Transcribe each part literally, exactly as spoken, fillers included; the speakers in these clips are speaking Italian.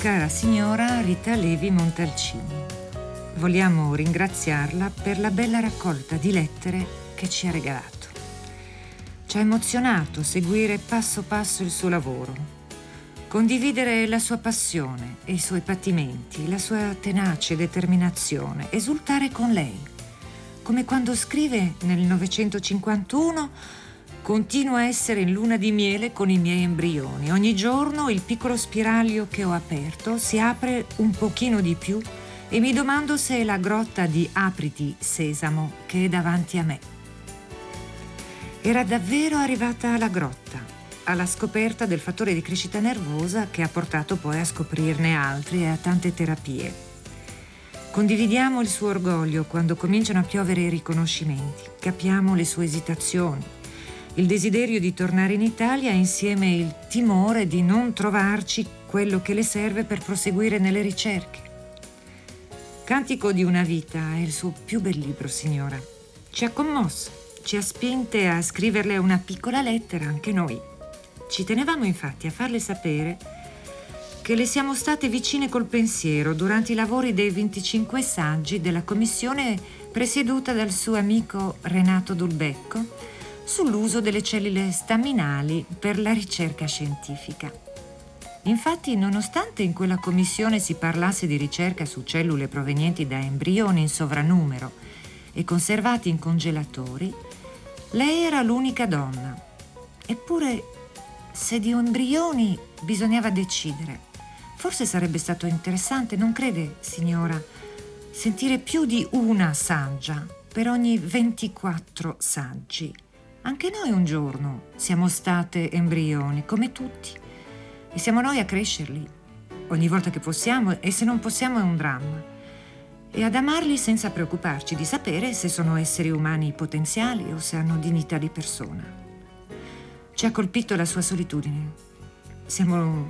cara signora Rita Levi Montalcini. Vogliamo ringraziarla per la bella raccolta di lettere che ci ha regalato. Ci ha emozionato seguire passo passo il suo lavoro, condividere la sua passione e i suoi patimenti, la sua tenace determinazione, esultare con lei, come quando scrive nel novecentocinquantuno: continuo a essere in luna di miele con i miei embrioni. Ogni giorno il piccolo spiraglio che ho aperto si apre un pochino di più e mi domando se è la grotta di Apriti Sesamo che è davanti a me. Era davvero arrivata alla grotta, alla scoperta del fattore di crescita nervosa che ha portato poi a scoprirne altri e a tante terapie. Condividiamo il suo orgoglio quando cominciano a piovere i riconoscimenti. Capiamo le sue esitazioni, il desiderio di tornare in Italia e insieme il timore di non trovarci quello che le serve per proseguire nelle ricerche. Cantico di una vita è il suo più bel libro, signora. Ci ha commosso, ci ha spinte a scriverle una piccola lettera anche noi. Ci tenevamo infatti a farle sapere che le siamo state vicine col pensiero durante i lavori dei venticinque saggi della commissione presieduta dal suo amico Renato Dulbecco sull'uso delle cellule staminali per la ricerca scientifica. Infatti, nonostante in quella commissione si parlasse di ricerca su cellule provenienti da embrioni in sovrannumero e conservati in congelatori, lei era l'unica donna. Eppure, se di embrioni bisognava decidere, forse sarebbe stato interessante, non crede, signora, sentire più di una saggia per ogni ventiquattro saggi. Anche noi un giorno siamo state embrioni, come tutti, e siamo noi a crescerli ogni volta che possiamo, e se non possiamo è un dramma, e ad amarli senza preoccuparci di sapere se sono esseri umani potenziali o se hanno dignità di persona. Ci ha colpito la sua solitudine. Siamo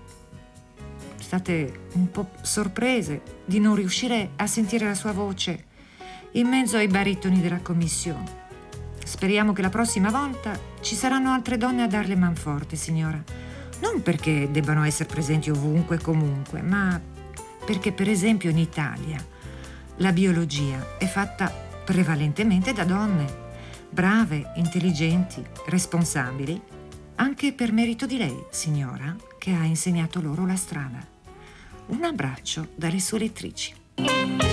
state un po' sorprese di non riuscire a sentire la sua voce in mezzo ai baritoni della commissione. Speriamo che la prossima volta ci saranno altre donne a darle manforte, signora. Non perché debbano essere presenti ovunque e comunque, ma perché, per esempio, in Italia la biologia è fatta prevalentemente da donne, brave, intelligenti, responsabili, anche per merito di lei, signora, che ha insegnato loro la strada. Un abbraccio dalle sue lettrici.